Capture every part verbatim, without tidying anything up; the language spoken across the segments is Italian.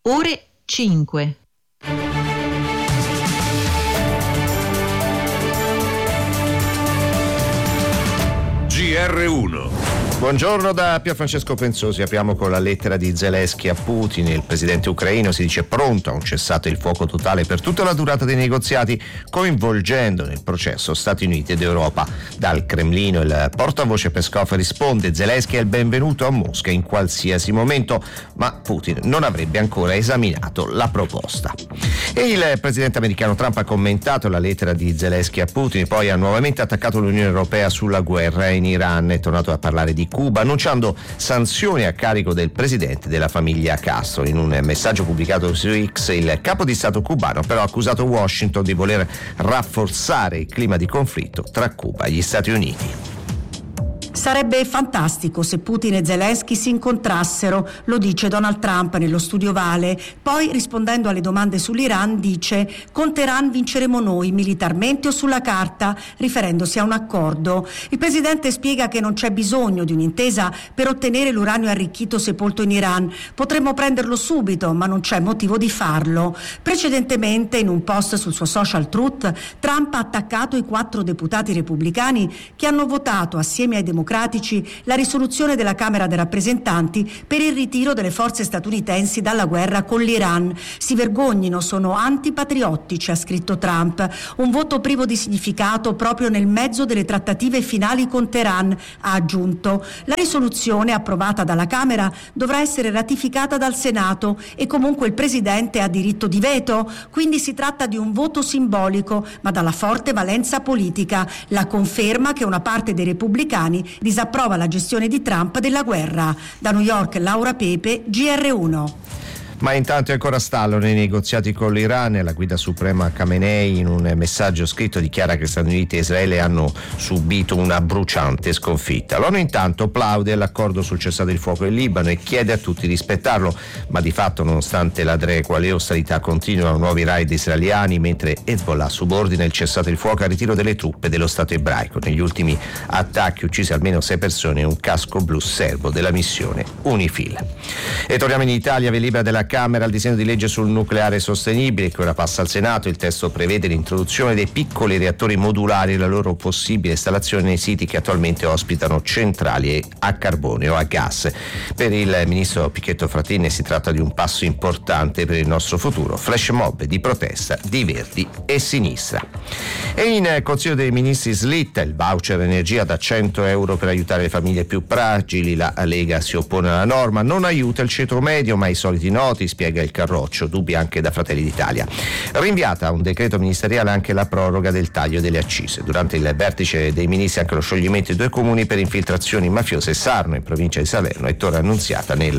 ore cinque. G R uno. Buongiorno da Pierfrancesco Pensosi. Apriamo con la lettera di Zelensky a Putin. Il presidente ucraino si dice pronto a un cessate il fuoco totale per tutta la durata dei negoziati, coinvolgendo nel processo Stati Uniti ed Europa. Dal Cremlino il portavoce Peskov risponde: Zelensky è il benvenuto a Mosca in qualsiasi momento, ma Putin non avrebbe ancora esaminato la proposta. E il presidente americano Trump ha commentato la lettera di Zelensky a Putin, poi ha nuovamente attaccato l'Unione Europea sulla guerra in Iran. È tornato a parlare di Cuba, annunciando sanzioni a carico del presidente della famiglia Castro. In un messaggio pubblicato su X, il capo di Stato cubano però ha accusato Washington di voler rafforzare il clima di conflitto tra Cuba e gli Stati Uniti. Sarebbe fantastico se Putin e Zelensky si incontrassero, lo dice Donald Trump nello studio Vale. Poi, rispondendo alle domande sull'Iran, dice: con Teheran vinceremo noi, militarmente o sulla carta, riferendosi a un accordo. Il presidente spiega che non c'è bisogno di un'intesa per ottenere l'uranio arricchito sepolto in Iran. Potremmo prenderlo subito, ma non c'è motivo di farlo. Precedentemente, in un post sul suo social Truth, Trump ha attaccato i quattro deputati repubblicani che hanno votato assieme ai democratici la risoluzione della Camera dei rappresentanti per il ritiro delle forze statunitensi dalla guerra con l'Iran. Si vergognino, sono antipatriottici, ha scritto Trump. Un voto privo di significato proprio nel mezzo delle trattative finali con Teheran, ha aggiunto. La risoluzione approvata dalla Camera dovrà essere ratificata dal Senato e comunque il Presidente ha diritto di veto, quindi si tratta di un voto simbolico ma dalla forte valenza politica, la conferma che una parte dei repubblicani disapprova la gestione di Trump della guerra. Da New York, Laura Pepe, G R uno. Ma intanto ancora stallo nei negoziati con l'Iran. La guida suprema Khamenei in un messaggio scritto dichiara che Stati Uniti e Israele hanno subito una bruciante sconfitta. L'ONU intanto plaude all'accordo sul cessate il fuoco in Libano e chiede a tutti di rispettarlo, ma di fatto, nonostante la tregua, le ostilità continuano, nuovi raid israeliani, mentre Hezbollah subordina il cessate il fuoco al ritiro delle truppe dello Stato ebraico. Negli ultimi attacchi uccise almeno sei persone e un casco blu serbo della missione UNIFIL. E torniamo in Italia. Via libera della Camera il disegno di legge sul nucleare sostenibile che ora passa al Senato. Il testo prevede l'introduzione dei piccoli reattori modulari e la loro possibile installazione nei siti che attualmente ospitano centrali a carbone o a gas. Per il ministro Pichetto Fratin si tratta di un passo importante per il nostro futuro. Flash mob di protesta di Verdi e Sinistra. E in Consiglio dei Ministri slitta il voucher energia da cento euro per aiutare le famiglie più fragili. La Lega si oppone alla norma, non aiuta il ceto medio ma i soliti noti, spiega il Carroccio, dubbi anche da Fratelli d'Italia. Rinviata a un decreto ministeriale anche la proroga del taglio delle accise. Durante il vertice dei ministri anche lo scioglimento di due comuni per infiltrazioni mafiose, Sarno in provincia di Salerno e Torre Annunziata nel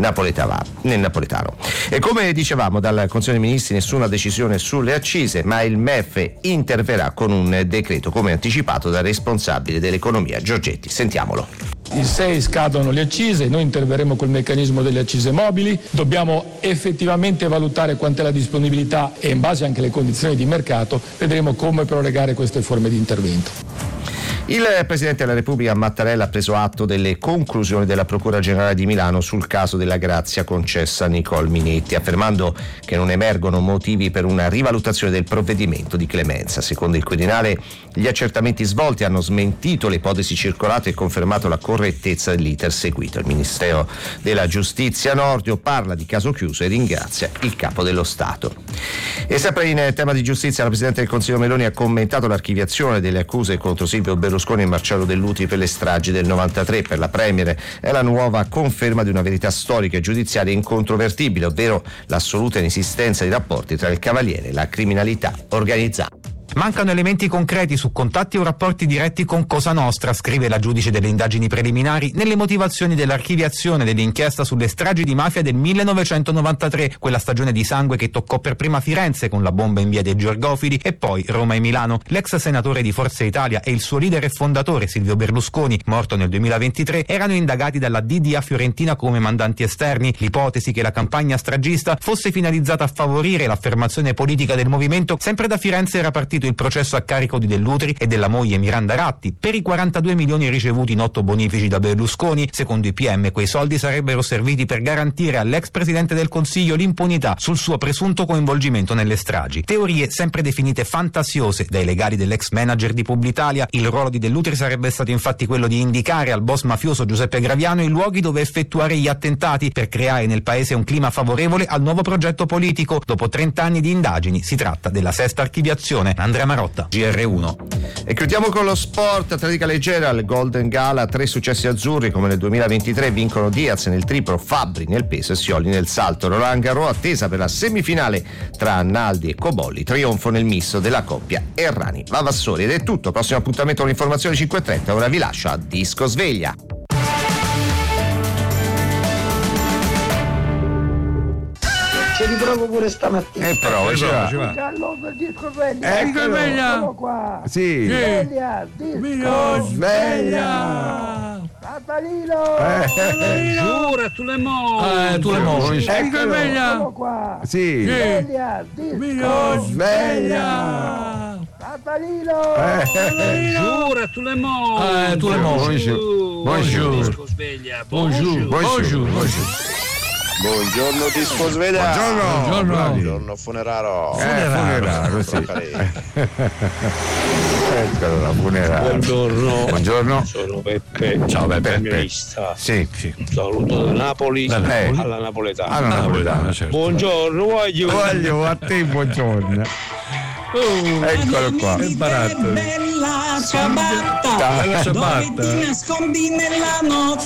nel Napoletano. E come dicevamo dal Consiglio dei Ministri nessuna decisione sulle accise, ma il M E F interverrà con un decreto come anticipato dal responsabile dell'economia Giorgetti. Sentiamolo. Il sei scadono le accise, noi interverremo col meccanismo delle accise mobili, dobbiamo effettivamente valutare quant'è la disponibilità e in base anche alle condizioni di mercato vedremo come prorogare queste forme di intervento. Il Presidente della Repubblica Mattarella ha preso atto delle conclusioni della Procura Generale di Milano sul caso della grazia concessa a Nicole Minetti, affermando che non emergono motivi per una rivalutazione del provvedimento di clemenza. Secondo il Quirinale, gli accertamenti svolti hanno smentito le ipotesi circolate e confermato la correttezza dell'iter seguito. Il Ministero della Giustizia Nordio parla di caso chiuso e ringrazia il Capo dello Stato. E sempre in tema di giustizia, la Presidente del Consiglio Meloni ha commentato l'archiviazione delle accuse contro Silvio Berlusconi e Marcello Dell'Utri per le stragi del novantatré. Per la Premier è la nuova conferma di una verità storica e giudiziaria incontrovertibile, ovvero l'assoluta inesistenza di rapporti tra il Cavaliere e la criminalità organizzata. Mancano elementi concreti su contatti o rapporti diretti con Cosa Nostra, scrive la giudice delle indagini preliminari nelle motivazioni dell'archiviazione dell'inchiesta sulle stragi di mafia del millenovecentonovantatré, quella stagione di sangue che toccò per prima Firenze con la bomba in via dei Georgofili e poi Roma e Milano. L'ex senatore di Forza Italia e il suo leader e fondatore Silvio Berlusconi, morto nel duemilaventitré, erano indagati dalla D D A fiorentina come mandanti esterni. L'ipotesi che la campagna stragista fosse finalizzata a favorire l'affermazione politica del movimento sempre da Firenze era partita aperito il processo a carico di Dell'Utri e della moglie Miranda Ratti per i quarantadue milioni ricevuti in otto bonifici da Berlusconi. Secondo i P M quei soldi sarebbero serviti per garantire all'ex presidente del Consiglio l'impunità sul suo presunto coinvolgimento nelle stragi. Teorie sempre definite fantasiose dai legali dell'ex manager di Publitalia. Il ruolo di Dell'Utri sarebbe stato infatti quello di indicare al boss mafioso Giuseppe Graviano i luoghi dove effettuare gli attentati per creare nel paese un clima favorevole al nuovo progetto politico. Dopo trenta anni di indagini si tratta della sesta archiviazione. Andrea Marotta, G R uno. E chiudiamo con lo sport. Atletica leggera al Golden Gala, tre successi azzurri come nel duemilaventitré, vincono Diaz nel triplo, Fabbri nel peso e Scioli nel salto. Roland Garros attesa per la semifinale tra Annaldi e Cobolli, trionfo nel misto della coppia Errani Vavassori. Ed è tutto, prossimo appuntamento con l'informazione cinque e trenta, ora vi lascio a Disco Sveglia. Ci riprovo pure stamattina. E prova, ci va. Allora, il disco sveglia. Eccolo. Eccolo qua. Sì. Sveglia, disco Sveglia. Natalino. Giura, tu le muovi. Eh, tu le muovi. Eccolo. Eccolo qua. Sì. Sveglia, disco Sveglia. Natalino. Giura, tu le muovi. Eh, tu le muovi. Bonjour. Disco sveglia. Bonjour. Bonjour. Buongiorno Disco Sveglia. Buongiorno. Buongiorno. Buongiorno Funeraro. Eh, Funeraro, sì. Eccolo la Funeraro. Buongiorno. Buongiorno. Sono Peppe. Ciao Peppe. Camionista. Sì, sì. Un saluto da Napoli Da Napoli. alla napoletana. Alla napoletana, certo. Buongiorno, voglio. Voglio a te buongiorno. Eccolo qua. È barato. Bella ciabatta, Bella ciabatta. dove ti nascondi nella notte.